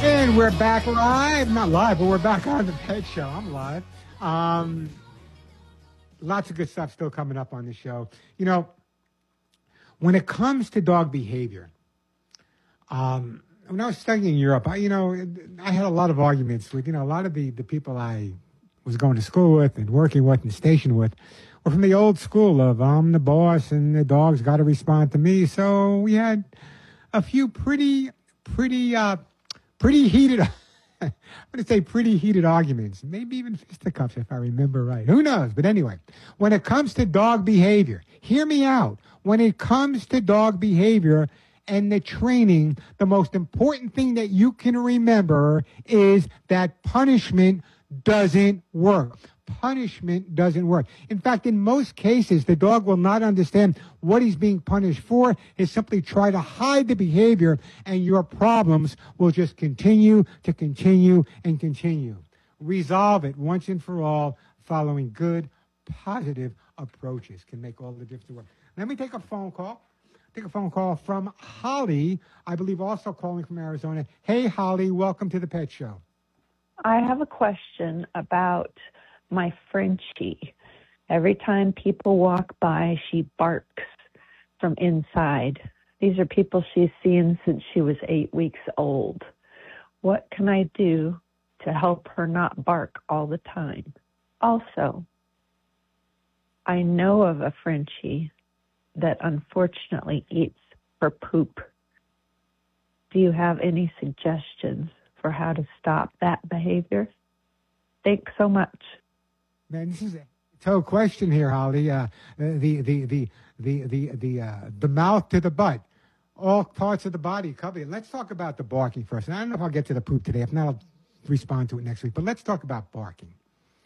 And we're back live. Not live, but we're back on the Pet Show. I'm live. Lots of good stuff still coming up on the show. You know, when it comes to dog behavior, when I was studying in Europe, I had a lot of arguments with, a lot of the people I was going to school with and working with and stationed with were from the old school of I'm the boss and the dog's got to respond to me. So we had a few pretty heated, I'm going to say pretty heated arguments, maybe even fisticuffs if I remember right. Who knows? But anyway, when it comes to dog behavior, hear me out. When it comes to dog behavior and the training, the most important thing that you can remember is that punishment doesn't work. Punishment doesn't work. In fact, in most cases, the dog will not understand what he's being punished for. He'll simply try to hide the behavior, and your problems will just continue. Resolve it once and for all, following good, positive approaches can make all the difference in the world. Let me take a phone call. Take a phone call from Holly, I believe also calling from Arizona. Hey, Holly, welcome to the Pet Show. I have a question about my Frenchie. Every time people walk by, she barks from inside. These are people she's seen since she was 8 weeks old. What can I do to help her not bark all the time? Also, I know of a Frenchie that unfortunately eats her poop. Do you have any suggestions for how to stop that behavior? Thanks so much. Man, this is a tough question here, Holly. The mouth to the butt, all parts of the body covered. Let's talk about the barking first. And I don't know if I'll get to the poop today. If not, I'll respond to it next week. But let's talk about barking.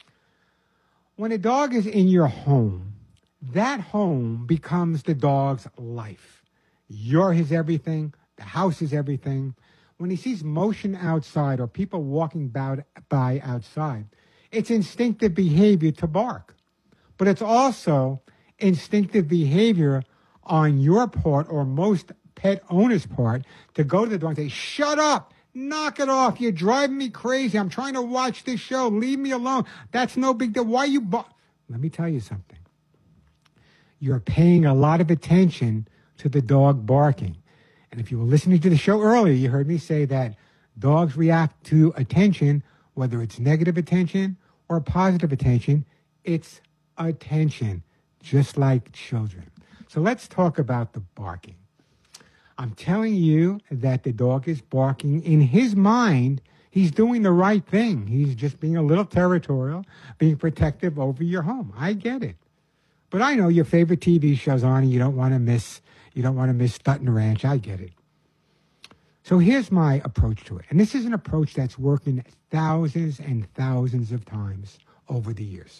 When a dog is in your home, that home becomes the dog's life. You're his everything. The house is everything. When he sees motion outside or people walking by outside, it's instinctive behavior to bark. But it's also instinctive behavior on your part or most pet owners' part to go to the dog and say, shut up, knock it off, you're driving me crazy, I'm trying to watch this show, leave me alone, that's no big deal, why you bark? Let me tell you something. You're paying a lot of attention to the dog barking. And if you were listening to the show earlier, you heard me say that dogs react to attention, whether it's negative attention or positive attention, it's attention, just like children. So let's talk about the barking. I'm telling you that the dog is barking. In his mind, he's doing the right thing. He's just being a little territorial, being protective over your home. I get it. But I know your favorite TV show's on and you don't want to miss Stutton Ranch. I get it. So here's my approach to it. And this is an approach that's working thousands and thousands of times over the years.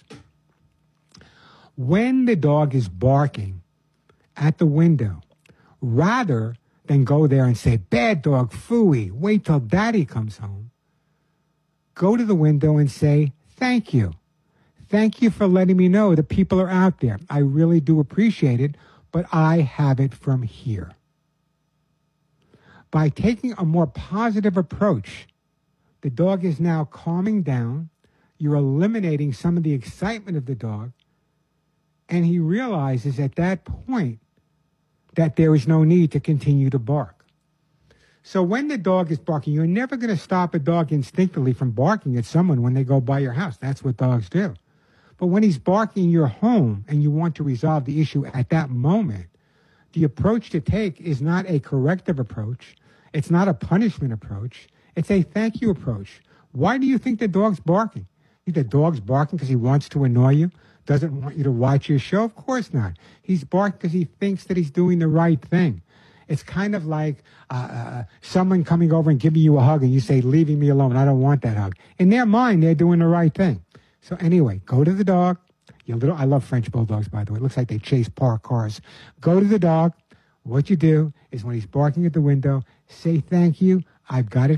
When the dog is barking at the window, rather than go there and say, bad dog, phooey, wait till daddy comes home, go to the window and say, thank you. Thank you for letting me know that people are out there. I really do appreciate it, but I have it from here. By taking a more positive approach, the dog is now calming down. You're eliminating some of the excitement of the dog. And he realizes at that point that there is no need to continue to bark. So when the dog is barking, you're never going to stop a dog instinctively from barking at someone when they go by your house. That's what dogs do. But when he's barking in your home and you want to resolve the issue at that moment, the approach to take is not a corrective approach. It's not a punishment approach. It's a thank you approach. Why do you think the dog's barking? You think the dog's barking because he wants to annoy you? Doesn't want you to watch your show? Of course not. He's barking because he thinks that he's doing the right thing. It's kind of like someone coming over and giving you a hug and you say, leaving me alone. I don't want that hug. In their mind, they're doing the right thing. So anyway, go to the dog. I love French bulldogs, by the way. It looks like they chase parked cars. Go to the dog. What you do is when he's barking at the window, say thank you. I've got it